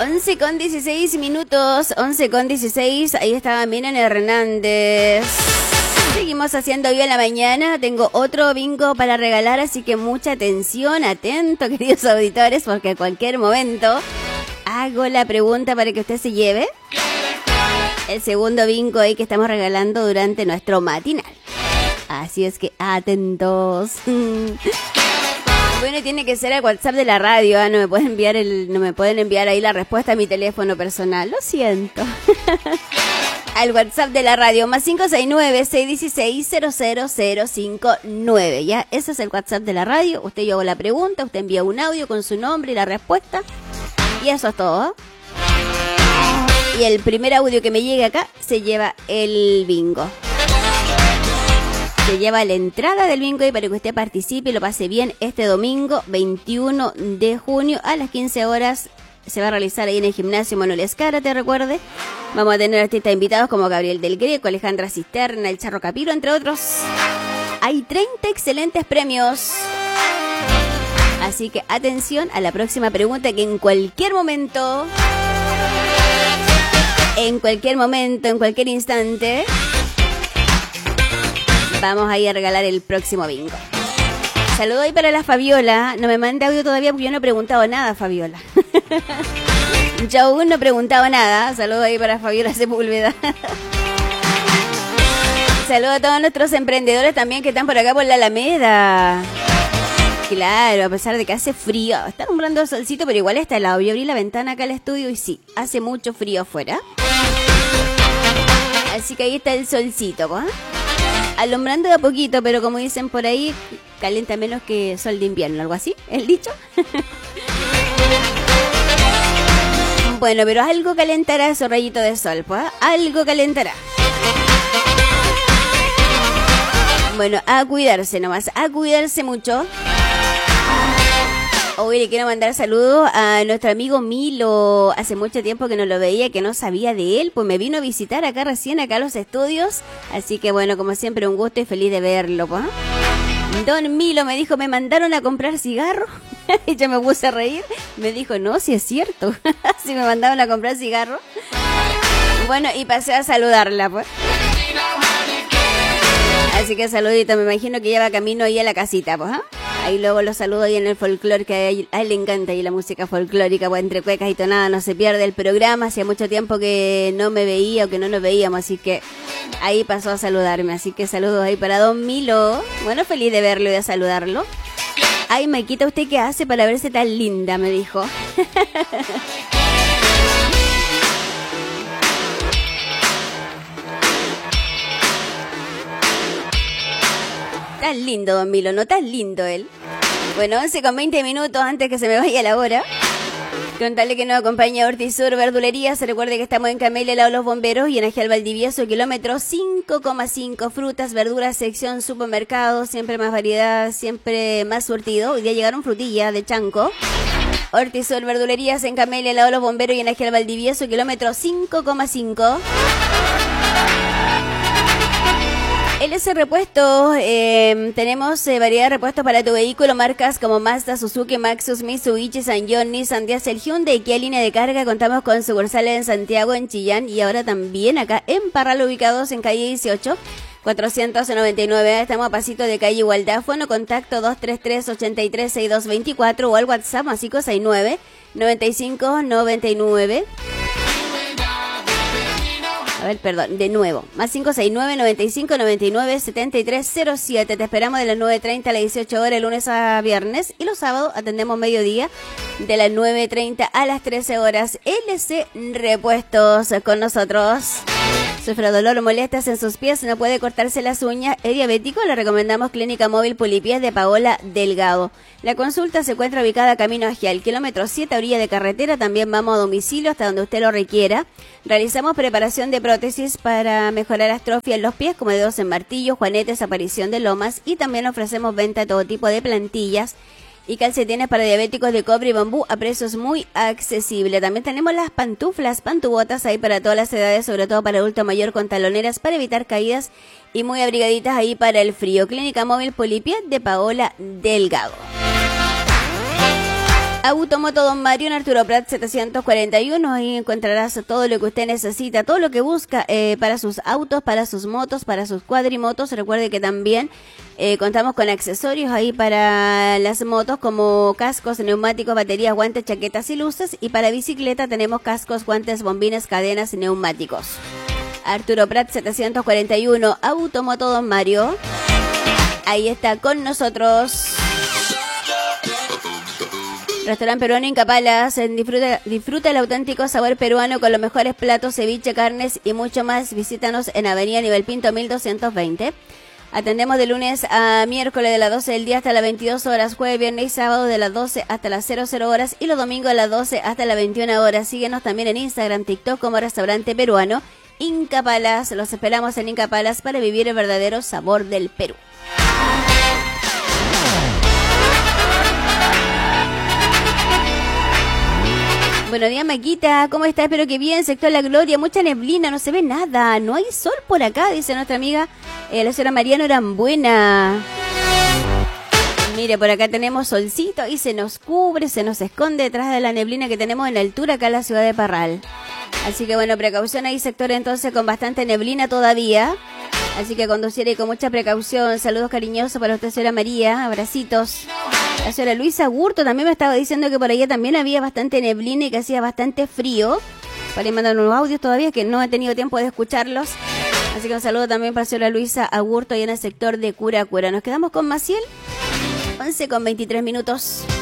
11:16, 11:16. Ahí estaba Miren Hernández. Seguimos haciendo hoy en la mañana. Tengo otro bingo para regalar, así que mucha atención, atento, queridos auditores, porque a cualquier momento hago la pregunta para que usted se lleve el segundo bingo ahí que estamos regalando durante nuestro matinal. Así es que atentos. Bueno, tiene que ser al WhatsApp de la radio, ¿eh? No me pueden enviar ahí la respuesta a mi teléfono personal. Lo siento. Al WhatsApp de la radio, más 569-616-00059. Ya, ese es el WhatsApp de la radio. Usted lleva la pregunta, usted envía un audio con su nombre y la respuesta. Y eso es todo. Y el primer audio que me llegue acá se lleva el bingo. Se lleva la entrada del bingo y para que usted participe y lo pase bien este domingo 21 de junio a las 15 horas. Se va a realizar ahí en el gimnasio Manuel Escara, te recuerde. Vamos a tener artistas invitados como Gabriel del Greco, Alejandra Cisterna, el Charro Capiro, entre otros. Hay 30 excelentes premios. Así que atención a la próxima pregunta que en cualquier momento, en cualquier instante, vamos a ir a regalar el próximo bingo. Saludo ahí para la Fabiola. No me mande audio todavía porque yo no he preguntado nada, Fabiola. Yo aún no he preguntado nada. Saludo ahí para Fabiola Sepúlveda. Saludo a todos nuestros emprendedores también que están por acá por la Alameda. Claro, a pesar de que hace frío. Está alumbrando el solcito, pero igual está helado. Yo abrí la ventana acá al estudio y sí, hace mucho frío afuera. Así que ahí está el solcito, ¿eh? Alumbrando de a poquito, pero como dicen por ahí, calienta menos que sol de invierno, algo así, el dicho. Bueno, pero algo calentará esos rayitos de sol, pues, algo calentará. Bueno, a cuidarse nomás, a cuidarse mucho. Hoy le quiero mandar saludos a nuestro amigo Milo. Hace mucho tiempo que no lo veía, que no sabía de él. Pues me vino a visitar acá recién, acá a los estudios. Así que bueno, como siempre, un gusto y feliz de verlo, pues. Don Milo me dijo, me mandaron a comprar cigarros. Y yo me puse a reír. Me dijo, no, si es cierto. Si me mandaron a comprar cigarros. Bueno, y pasé a saludarla, pues. Así que saludito, me imagino que lleva camino ahí a la casita, pues, ¿eh? Ahí luego lo saludo ahí en el folclore, que a él le encanta ahí la música folclórica, pues entre cuecas y tonadas no se pierde el programa. Hacía mucho tiempo que no me veía o que no nos veíamos, así que ahí pasó a saludarme. Así que saludos ahí para Don Milo. Bueno, feliz de verlo y de saludarlo. Ay, Maikita, ¿usted qué hace para verse tan linda? Me dijo. Tan lindo, Don Milo, no tan lindo él. Bueno, 11:20 antes que se me vaya la hora. Contarle que nos acompaña Hortisur Verdulería. Se recuerde que estamos en Camelia, al lado de los bomberos, y en Agial Valdivieso, kilómetro 5,5. Frutas, verduras, sección supermercado. Siempre más variedad, siempre más surtido. Hoy día llegaron frutillas de chanco. Hortisur Verdulerías en Camelia, al lado de los bomberos, y en Agial Valdivieso, kilómetro 5,5. LS Repuestos, tenemos variedad de repuestos para tu vehículo, marcas como Mazda, Suzuki, Maxus, Mitsubishi, Sanyong, Nissan, Diesel, Hyundai, Kia Línea de Carga. Contamos con sucursales en Santiago, en Chillán y ahora también acá en Parral, ubicados en calle 18, 499. Estamos a pasito de calle Igualdad. Fono contacto 233-836224 o al WhatsApp más 569-9599. A ver, perdón, de nuevo. Más 569-9599-7307. Te esperamos de las 9:30 a las 18 horas, lunes a viernes. Y los sábados atendemos mediodía de las 9:30 a las 13 horas. LC Repuestos con nosotros. Sufre dolor o molestias en sus pies, no puede cortarse las uñas, es diabético, le recomendamos Clínica Móvil Polipies de Paola Delgado. La consulta se encuentra ubicada camino Agial, kilómetro 7 a orilla de carretera. También vamos a domicilio hasta donde usted lo requiera. Realizamos preparación de prótesis para mejorar atrofia en los pies, como dedos en martillo, juanetes, aparición de lomas, y también ofrecemos venta de todo tipo de plantillas y calcetines para diabéticos de cobre y bambú a precios muy accesibles. También tenemos las pantuflas, pantubotas ahí para todas las edades, sobre todo para adulto mayor con taloneras para evitar caídas y muy abrigaditas ahí para el frío. Clínica Móvil Polipies de Paola Delgado. Automoto Don Mario en Arturo Prat 741. Ahí encontrarás todo lo que usted necesita, todo lo que busca para sus autos, para sus motos, para sus cuadrimotos. Recuerde que también contamos con accesorios ahí para las motos como cascos, neumáticos, baterías, guantes, chaquetas y luces. Y para bicicleta tenemos cascos, guantes, bombines, cadenas y neumáticos. Arturo Prat 741, Automoto Don Mario. Ahí está con nosotros. Restaurante peruano Incapalas, disfruta el auténtico sabor peruano con los mejores platos, ceviche, carnes y mucho más. Visítanos en Avenida Nivel Pinto 1220. Atendemos de lunes a miércoles de las 12 del día hasta las 22 horas, jueves, viernes y sábado de las 12 hasta las 00 horas y los domingos de las 12 hasta las 21 horas. Síguenos también en Instagram, TikTok como Restaurante Peruano Incapalas. Los esperamos en Incapalas para vivir el verdadero sabor del Perú. Buenos días, Maquita, ¿cómo está? Espero que bien, sector La Gloria, mucha neblina, no se ve nada, no hay sol por acá, dice nuestra amiga la señora Mariano Arambuena. Mire, por acá tenemos solcito y se nos cubre, se nos esconde detrás de la neblina que tenemos en la altura acá en la ciudad de Parral. Así que bueno, precaución ahí, sector entonces con bastante neblina todavía. Así que conducir y con mucha precaución. Saludos cariñosos para usted, señora María. Abracitos. La señora Luisa Gurto también me estaba diciendo que por allá también había bastante neblina y que hacía bastante frío. Para ir mandando unos audios todavía que no he tenido tiempo de escucharlos. Así que un saludo también para la señora Luisa Agurto ahí en el sector de Cura Cura. Nos quedamos con Maciel. 11:23 minutos.